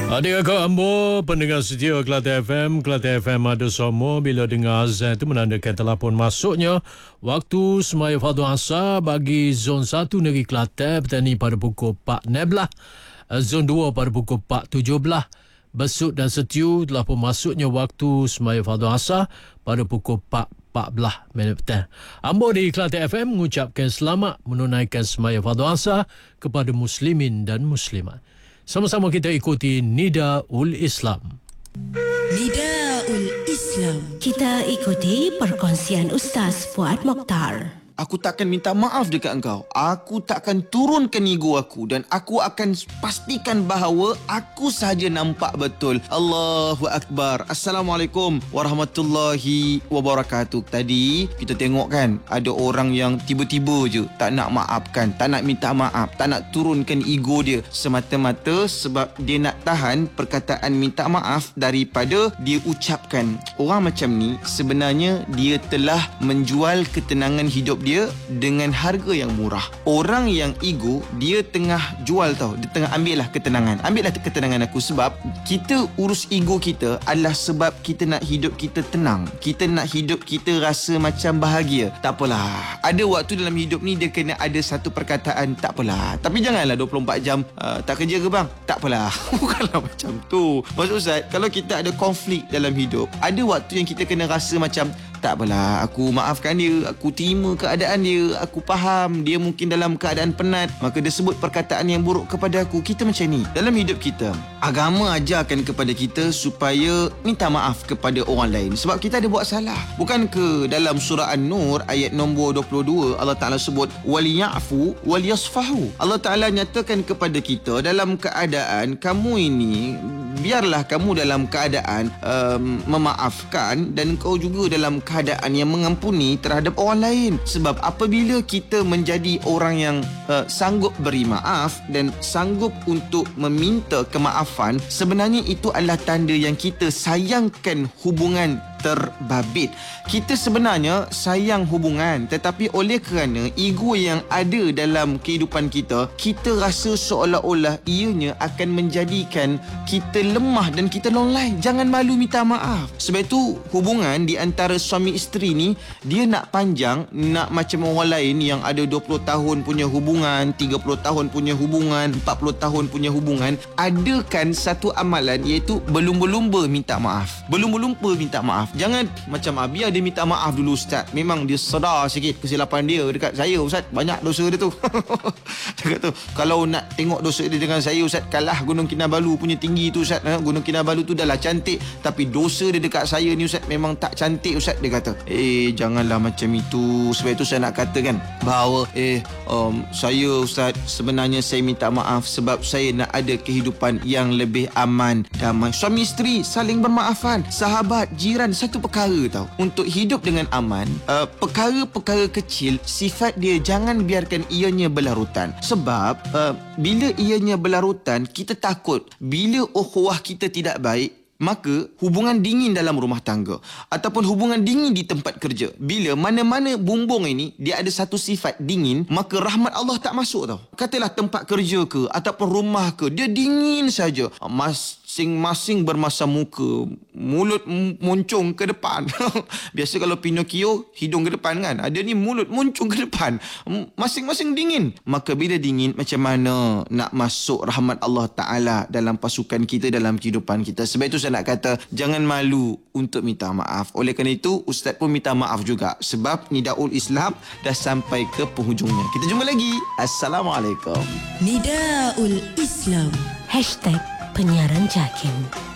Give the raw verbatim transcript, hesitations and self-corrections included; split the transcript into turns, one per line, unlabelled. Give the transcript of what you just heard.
Adik kakak ambo, pendengar setia Kelate F M. Kelate F M ada semua bila dengar azan itu menandakan telah pun masuknya waktu semaya fardu asar bagi zon satu negeri Kelate bertani pada pukul empat enam belas, zon dua pada pukul empat tujuh belas. Besut dan Setiu telah pun masuknya waktu semaya fardu asar pada pukul empat empat belas minit petang. Ambo di Kelate F M mengucapkan selamat menunaikan semaya fardu asar kepada muslimin dan muslimat. Sama-sama kita ikuti Nidaul Islam.
Nidaul Islam.
Kita ikuti perkongsian Ustaz Fuad Mokhtar.
Aku takkan minta maaf dekat engkau. Aku takkan turunkan ego aku. Dan aku akan pastikan bahawa aku sahaja nampak betul. Allahu Akbar. Assalamualaikum warahmatullahi wabarakatuh. Tadi kita tengok kan, ada orang yang tiba-tiba je tak nak maafkan, tak nak minta maaf, tak nak turunkan ego dia, semata-mata sebab dia nak tahan perkataan minta maaf daripada dia ucapkan. Orang macam ni sebenarnya dia telah menjual ketenangan hidup dia dengan harga yang murah. Orang yang ego, dia tengah jual tau. Dia tengah ambil lah ketenangan. Ambil lah ketenangan aku. Sebab kita urus ego kita adalah sebab kita nak hidup kita tenang. Kita nak hidup kita rasa macam bahagia. Tak apalah. Ada waktu dalam hidup ni dia kena ada satu perkataan, tak apalah. Tapi janganlah dua puluh empat jam uh, tak kerja ke bang? Tak apalah. Bukanlah macam tu. Maksud Ustaz, kalau kita ada konflik dalam hidup, ada waktu yang kita kena rasa macam tak apalah, aku maafkan dia, aku terima keadaan dia, aku faham dia mungkin dalam keadaan penat, maka dia sebut perkataan yang buruk kepada aku. Kita macam ni dalam hidup kita. Agama ajarkan kepada kita supaya minta maaf kepada orang lain sebab kita ada buat salah. Bukan ke dalam surah An-Nur ayat nombor dua puluh dua Allah Ta'ala sebut waliyafu waliyasfahu. Allah Ta'ala nyatakan kepada kita dalam keadaan kamu ini, biarlah kamu dalam keadaan um, memaafkan dan kau juga dalam keadaan yang mengampuni terhadap orang lain. Sebab apabila kita menjadi orang yang uh, sanggup beri maaf dan sanggup untuk meminta kemaafan, sebenarnya itu adalah tanda yang kita sayangkan hubungan terbabit. Kita sebenarnya sayang hubungan, tetapi oleh kerana ego yang ada dalam kehidupan kita, kita rasa seolah-olah ianya akan menjadikan kita lemah dan kita lolai. Jangan malu minta maaf. Sebab itu hubungan di antara suami isteri ni, dia nak panjang, nak macam orang lain yang ada dua puluh tahun punya hubungan, tiga puluh tahun punya hubungan, empat puluh tahun punya hubungan, adakan satu amalan iaitu berlumba-lumba minta maaf. Berlumba-lumba minta maaf. Jangan macam ah, biar dia minta maaf dulu Ustaz. Memang dia sedar sikit kesilapan dia dekat saya Ustaz. Banyak dosa dia tu. Dia kata kalau nak tengok dosa dia dengan saya Ustaz, kalah Gunung Kinabalu punya tinggi tu Ustaz. Gunung Kinabalu tu dah lah cantik, tapi dosa dia dekat saya ni Ustaz memang tak cantik Ustaz. Dia kata eh janganlah macam itu. Sebab itu saya nak katakan bahawa eh um, saya Ustaz sebenarnya saya minta maaf sebab saya nak ada kehidupan yang lebih aman, damai. Suami isteri saling bermaafan, sahabat, jiran, satu perkara tau untuk hidup dengan aman. uh, Perkara-perkara kecil, sifat dia jangan biarkan ianya berlarutan. Sebab uh, bila ianya berlarutan, kita takut bila ukhuwah kita tidak baik, maka hubungan dingin dalam rumah tangga ataupun hubungan dingin di tempat kerja. Bila mana-mana bumbung ini dia ada satu sifat dingin, maka rahmat Allah tak masuk tau. Katalah tempat kerja ke ataupun rumah ke, dia dingin saja. Masing-masing bermasam muka, mulut muncung ke depan. Biasa kalau Pinocchio hidung ke depan kan, ada ni mulut muncung ke depan. Masing-masing dingin. Maka bila dingin, macam mana nak masuk rahmat Allah Ta'ala dalam pasukan kita, dalam kehidupan kita. Sebab itu saya nak kata, jangan malu untuk minta maaf. Oleh kerana itu, Ustaz pun minta maaf juga. Sebab Nidaul Islam dah sampai ke penghujungnya. Kita jumpa lagi. Assalamualaikum.
Nidaul Islam.
Hashtag Penyiaran Jakim.